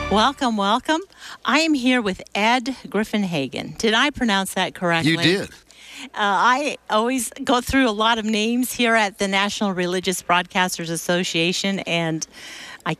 Welcome, welcome. I am here with Ed Griffenhagen. Did I pronounce that correctly? You did. I always go through a lot of names here at the National Religious Broadcasters Association, and I